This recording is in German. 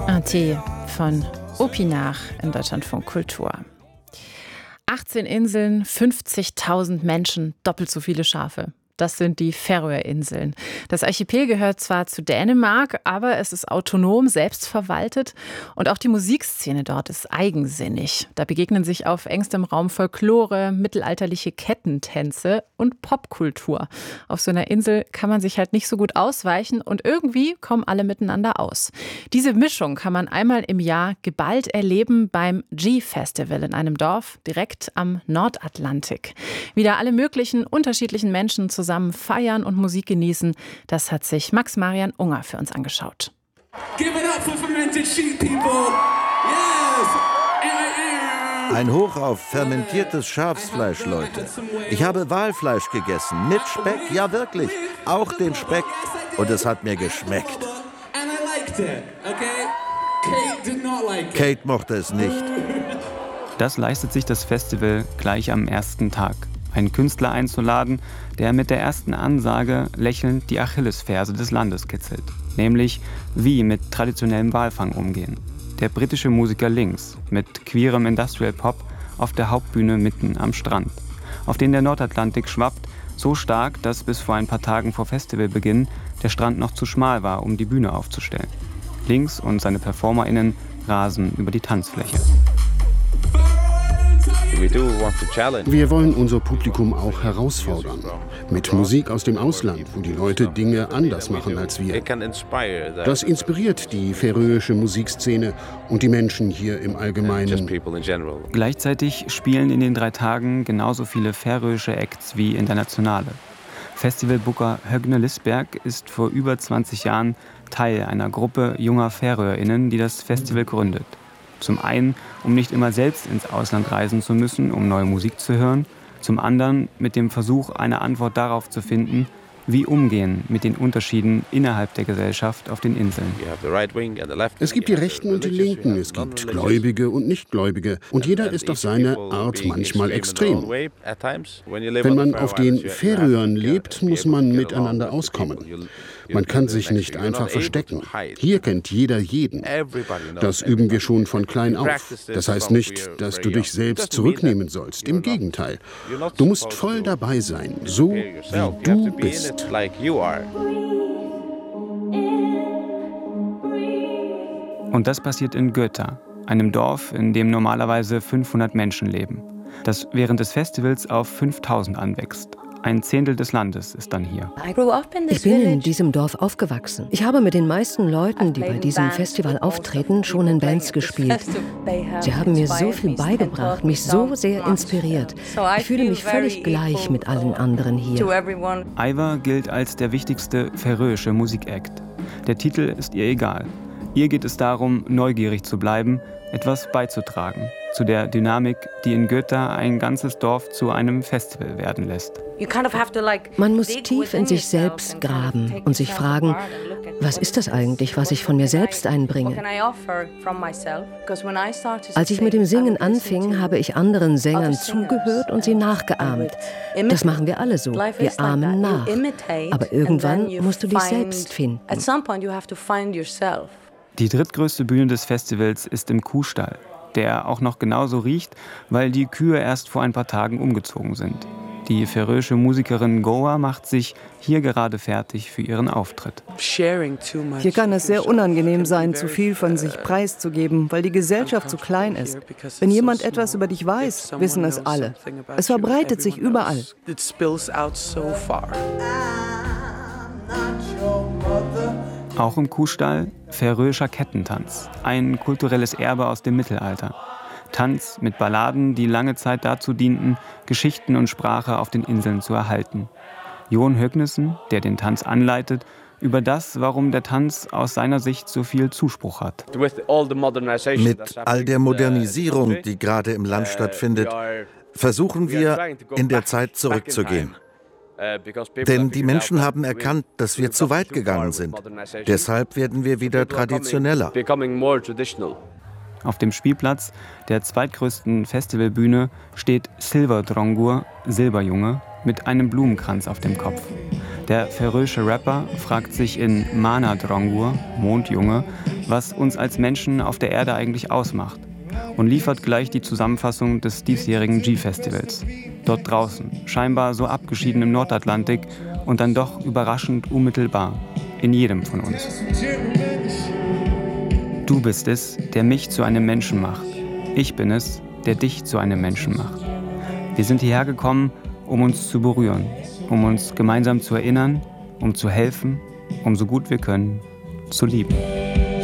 Un Tee von Opinach in Deutschlandfunk Kultur. 18 Inseln, 50.000 Menschen, doppelt so viele Schafe. Das sind die Färöerinseln. Das Archipel gehört zwar zu Dänemark, aber es ist autonom, selbstverwaltet. Und auch die Musikszene dort ist eigensinnig. Da begegnen sich auf engstem Raum Folklore, mittelalterliche Kettentänze und Popkultur. Auf so einer Insel kann man sich halt nicht so gut ausweichen und irgendwie kommen alle miteinander aus. Diese Mischung kann man einmal im Jahr geballt erleben beim G-Festival in einem Dorf direkt am Nordatlantik. Wieder alle möglichen unterschiedlichen Menschen zusammen feiern und Musik genießen, das hat sich Max-Marian Unger für uns angeschaut. Give it up for fermented sheep, people! Yes! Ein Hoch auf fermentiertes Schafsfleisch, Leute. Ich habe Walfleisch gegessen, mit Speck, ja wirklich, auch den Speck. Und es hat mir geschmeckt. Kate mochte es nicht. Das leistet sich das Festival gleich am ersten Tag. Einen Künstler einzuladen, der mit der ersten Ansage lächelnd die Achillesferse des Landes kitzelt. Nämlich, wie mit traditionellem Walfang umgehen. Der britische Musiker Lynx mit queerem Industrial Pop auf der Hauptbühne mitten am Strand, auf den der Nordatlantik schwappt, so stark, dass bis vor ein paar Tagen vor Festivalbeginn der Strand noch zu schmal war, um die Bühne aufzustellen. Lynx und seine PerformerInnen rasen über die Tanzfläche. Wir wollen unser Publikum auch herausfordern. Mit Musik aus dem Ausland, wo die Leute Dinge anders machen als wir. Das inspiriert die färöische Musikszene und die Menschen hier im Allgemeinen. Gleichzeitig spielen in den 3 Tagen genauso viele färöische Acts wie internationale. Festivalbooker Högne Lisberg ist vor über 20 Jahren Teil einer Gruppe junger FäröerInnen, die das Festival gründet. Zum einen, um nicht immer selbst ins Ausland reisen zu müssen, um neue Musik zu hören. Zum anderen mit dem Versuch, eine Antwort darauf zu finden, wie umgehen mit den Unterschieden innerhalb der Gesellschaft auf den Inseln. Es gibt die Rechten und die Linken, es gibt Gläubige und Nichtgläubige. Und jeder ist auf seine Art manchmal extrem. Wenn man auf den Färöern lebt, muss man miteinander auskommen. Man kann sich nicht einfach verstecken. Hier kennt jeder jeden. Das üben wir schon von klein auf. Das heißt nicht, dass du dich selbst zurücknehmen sollst. Im Gegenteil. Du musst voll dabei sein, so wie du bist. Und das passiert in Göta, einem Dorf, in dem normalerweise 500 Menschen leben, das während des Festivals auf 5000 anwächst. Ein Zehntel des Landes ist dann hier. Ich bin in diesem Dorf aufgewachsen. Ich habe mit den meisten Leuten, die bei diesem Festival auftreten, schon in Bands gespielt. Sie haben mir so viel beigebracht, mich so sehr inspiriert. Ich fühle mich völlig gleich mit allen anderen hier. Aiva gilt als der wichtigste färöische Musikakt. Der Titel ist ihr egal. Ihr geht es darum, neugierig zu bleiben, etwas beizutragen zu der Dynamik, die in Göta ein ganzes Dorf zu einem Festival werden lässt. Man muss tief in sich selbst graben und sich fragen, was ist das eigentlich, was ich von mir selbst einbringe? Als ich mit dem Singen anfing, habe ich anderen Sängern zugehört und sie nachgeahmt. Das machen wir alle so, wir ahmen nach. Aber irgendwann musst du dich selbst finden. Die drittgrößte Bühne des Festivals ist im Kuhstall, der auch noch genauso riecht, weil die Kühe erst vor ein paar Tagen umgezogen sind. Die färöische Musikerin Goa macht sich hier gerade fertig für ihren Auftritt. Hier kann es sehr unangenehm sein, zu viel von sich preiszugeben, weil die Gesellschaft zu klein ist. Wenn jemand etwas über dich weiß, wissen es alle. Es verbreitet sich überall. Auch im Kuhstall färöischer Kettentanz, ein kulturelles Erbe aus dem Mittelalter. Tanz mit Balladen, die lange Zeit dazu dienten, Geschichten und Sprache auf den Inseln zu erhalten. Jon Högnesen, der den Tanz anleitet, über das, warum der Tanz aus seiner Sicht so viel Zuspruch hat. Mit all der Modernisierung, die gerade im Land stattfindet, versuchen wir, in der Zeit zurückzugehen. Denn die Menschen haben erkannt, dass wir zu weit gegangen sind. Deshalb werden wir wieder traditioneller. Auf dem Spielplatz der zweitgrößten Festivalbühne steht Silverdrongur, Silberjunge, mit einem Blumenkranz auf dem Kopf. Der färöische Rapper fragt sich in Mana Drongur, Mondjunge, was uns als Menschen auf der Erde eigentlich ausmacht und liefert gleich die Zusammenfassung des diesjährigen G-Festivals. Dort draußen, scheinbar so abgeschieden im Nordatlantik und dann doch überraschend unmittelbar, in jedem von uns. Du bist es, der mich zu einem Menschen macht. Ich bin es, der dich zu einem Menschen macht. Wir sind hierher gekommen, um uns zu berühren, um uns gemeinsam zu erinnern, um zu helfen, um so gut wir können, zu lieben.